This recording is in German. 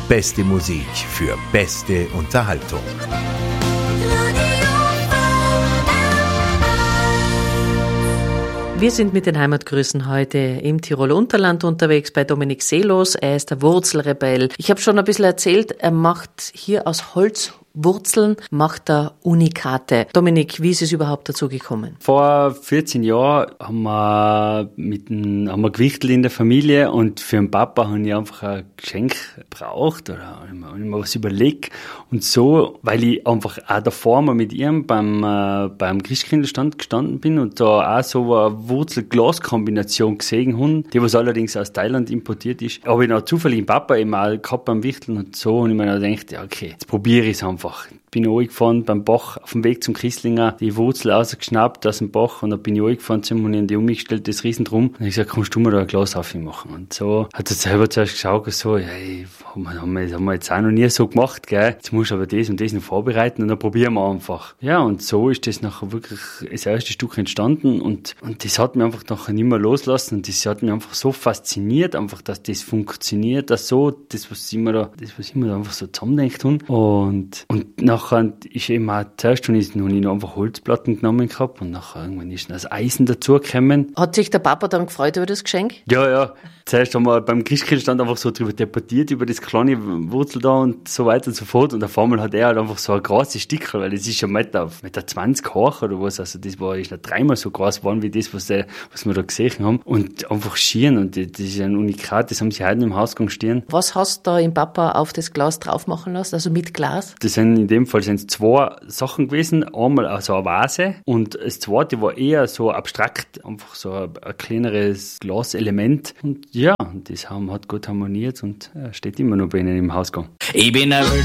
Beste Musik für beste Unterhaltung. Wir sind mit den Heimatgrüßen heute im Tiroler Unterland unterwegs bei Dominik Seelos. Er ist der Wurzelrebell. Ich habe schon ein bisschen erzählt, er macht hier aus Holzwurzeln, macht er Unikate. Dominik, wie ist es überhaupt dazu gekommen? Vor 14 Jahren haben wir gewichtelt in der Familie und für den Papa habe ich einfach ein Geschenk gebraucht oder habe ich mir was überlegt. Und so, weil ich einfach auch davor mal mit ihm beim Christkindlstand gestanden bin und da auch so eine Wurzel-Glas-Kombination gesehen habe, die was allerdings aus Thailand importiert ist, habe ich noch zufällig den Papa eben auch gehabt beim Wichteln und so und ich mir dann gedacht, ja okay, jetzt probiere ich es einfach. Bin runtergefahren beim Bach auf dem Weg zum Christlinger, die Wurzel rausgeschnappt aus dem Bach und dann bin ich runtergefahren zum und in die umgestellt, das Riesendrum. Und ich gesagt, kannst du mir da ein Glas aufmachen? Und so hat er selber zuerst geschaut, so, hey, haben wir jetzt auch noch nie so gemacht, gell? Jetzt musst du aber das und das noch vorbereiten und dann probieren wir einfach. Ja, und so ist das nachher wirklich das erste Stück entstanden und das hat mich einfach nachher nicht mehr loslassen und das hat mich einfach so fasziniert, einfach, dass das funktioniert, dass so, das, was ich mir da einfach so zusammendenkt habe. Und nachher ist eben auch, zuerst habe ich noch einfach Holzplatten genommen gehabt und nachher irgendwann ist das Eisen dazugekommen. Hat sich der Papa dann gefreut über das Geschenk? Ja. Zuerst haben wir beim Christkindlstand einfach so drüber debattiert, über das kleine Wurzel da und so weiter und so fort. Und auf einmal hat er halt einfach so ein großes Stickerl, weil das ist schon Meter 20 hoch oder was. Also das ist noch dreimal so groß geworden wie das, was wir da gesehen haben. Und einfach schieren. Und das ist ein Unikat, das haben sie heute im Hausgang stehen. Was hast du da im Papa auf das Glas drauf machen lassen, also mit Glas? Das sind in dem Fall zwei Sachen gewesen. Einmal also eine Vase und das zweite war eher so abstrakt, einfach so ein kleineres Glaselement. Und ja, das hat gut harmoniert und steht immer noch bei ihnen im Hausgang. Ich bin ein